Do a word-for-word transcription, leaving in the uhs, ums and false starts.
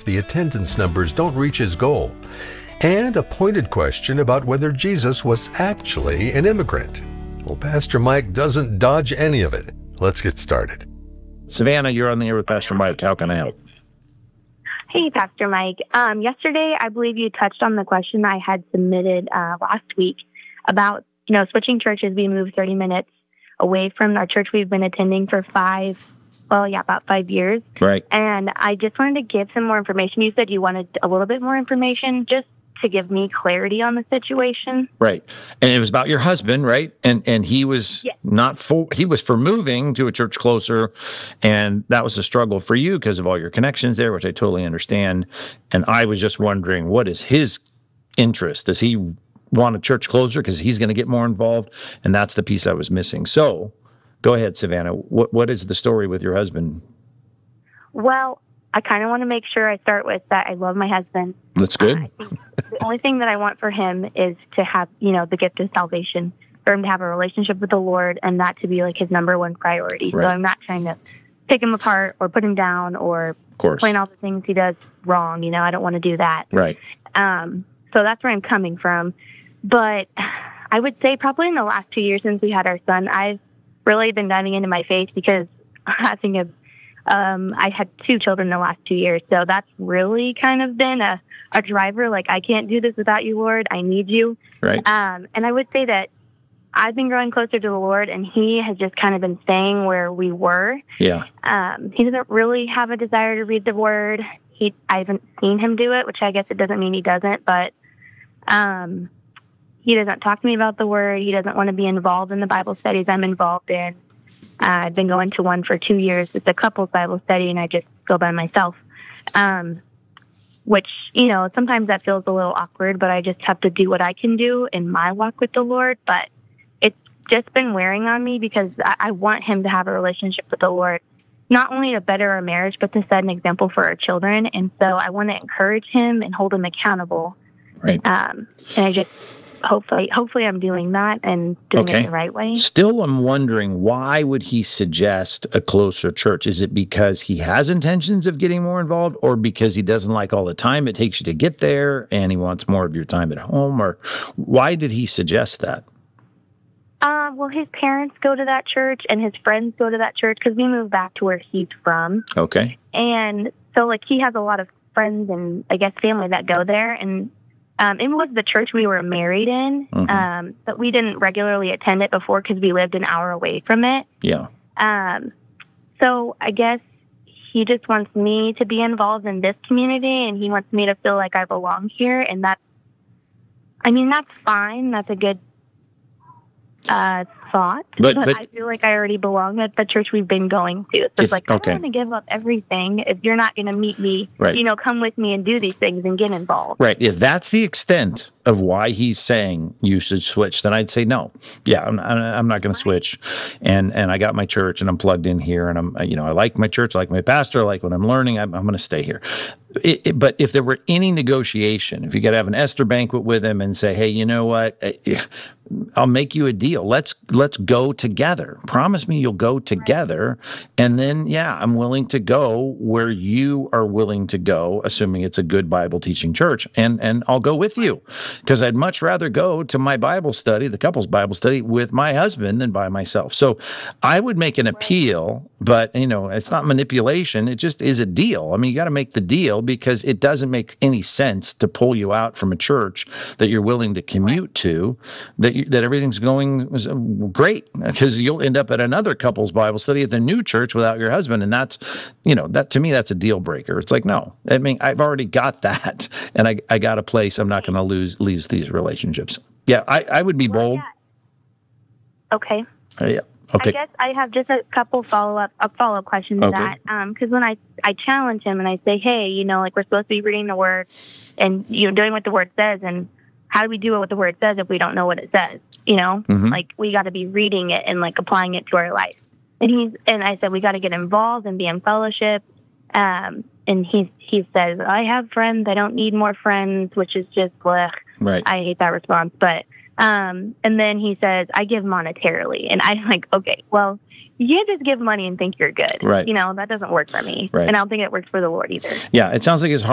if the attendance numbers don't reach his goal, and a pointed question about whether Jesus was actually an immigrant. Well, Pastor Mike doesn't dodge any of it. Let's get started. Savannah, you're on the air with Pastor Mike. How can I help? Hey, Pastor Mike. Um, yesterday, I believe you touched on the question I had submitted uh, last week about, you know, switching churches. We moved thirty minutes away from our church we've been attending for five, well, yeah, about five years. Right. And I just wanted to give some more information. You said you wanted a little bit more information just to give me clarity on the situation. Right. And it was about your husband, right? And and he was yeah. not for, he was for moving to a church closer. And that was a struggle for you because of all your connections there, which I totally understand. And I was just wondering, what is his interest? Does he want a church closer because he's going to get more involved? And that's the piece I was missing. So go ahead, Savannah. What What is the story with your husband? Well, I kind of want to make sure I start with that I love my husband. That's good. Uh, I think the only thing that I want for him is to have, you know, the gift of salvation, for him to have a relationship with the Lord, and that to be like his number one priority. Right. So I'm not trying to pick him apart or put him down or Of course. point out the things he does wrong. You know, I don't want to do that. Right. Um, so that's where I'm coming from. But I would say probably in the last two years since we had our son, I've really been diving into my faith because I think of, um, I had two children in the last two years. So that's really kind of been a, a driver. Like, I can't do this without you, Lord. I need you. Right. Um, and I would say that I've been growing closer to the Lord, and he has just kind of been staying where we were. Yeah. Um, he doesn't really have a desire to read the Word. He, I haven't seen him do it, which I guess it doesn't mean he doesn't, but um, he doesn't talk to me about the Word. He doesn't want to be involved in the Bible studies I'm involved in. Uh, I've been going to one for two years. It's a couples Bible study, and I just go by myself, um, which, you know, sometimes that feels a little awkward, but I just have to do what I can do in my walk with the Lord. But it's just been wearing on me because I, I want him to have a relationship with the Lord, not only to better our marriage, but to set an example for our children. And so I want to encourage him and hold him accountable. Right. Um, and I just... Hopefully, hopefully I'm doing that and doing Okay. it the right way. Still, I'm wondering, why would he suggest a closer church? Is it because he has intentions of getting more involved, or because he doesn't like all the time it takes you to get there and he wants more of your time at home? Or why did he suggest that? Uh, well, his parents go to that church and his friends go to that church because we moved back to where he's from. Okay. And so, like, he has a lot of friends and, I guess, family that go there. And Um, it was the church we were married in, Mhm. um, but we didn't regularly attend it before because we lived an hour away from it. Yeah. Um, so I guess he just wants me to be involved in this community, and he wants me to feel like I belong here. And that's, I mean, that's fine. That's a good uh, thought. But- But, but- I feel like I already belong at the church we've been going to. So If- it's like, okay. I don't want to give up everything if you're not going to meet me. Right. You know, come with me and do these things and get involved. Right. If that's the extent of why he's saying you should switch, then I'd say no. Yeah, I'm, I'm not going to switch. And and I got my church, and I'm plugged in here, and I'm, you know, I like my church, I like my pastor, I like what I'm learning. I'm, I'm going to stay here. It, it, but if there were any negotiation, if you got to have an Esther banquet with him and say, hey, you know what, I'll make you a deal. Let's let's go together. Promise me you'll go together. And then, yeah, I'm willing to go where you are willing to go, assuming it's a good Bible teaching church. And and I'll go with you, because I'd much rather go to my Bible study, the couple's Bible study, with my husband than by myself. So I would make an appeal, but, you know, it's not manipulation. It just is a deal. I mean, you got to make the deal, because it doesn't make any sense to pull you out from a church that you're willing to commute to, that you, that everything's going great, because you'll end up at another couple's Bible study at the new church without your husband. And that's, you know, that to me, that's a deal breaker. It's like, no, I mean, I've already got that, and I, I got a place. I'm not going to lose, lose these relationships. Yeah, I, I would be Well, bold. yeah. Okay. Uh, yeah. Okay. I guess I have just a couple follow-up a follow-up questions to Okay. that. Um, because when I, I challenge him and I say, hey, you know, like, we're supposed to be reading the Word and, you know, doing what the Word says, and how do we do what the Word says if we don't know what it says? You know, Mhm. like, we got to be reading it and, like, applying it to our life. And he's and I said, we got to get involved and be in fellowship. Um, and he he says, I have friends. I don't need more friends, which is just blech. Right. I hate that response. But um, and then he says, I give monetarily. And I'm like, okay, well, you can't just give money and think you're good. Right. You know, that doesn't work for me. Right. And I don't think it works for the Lord either. Yeah, it sounds like his heart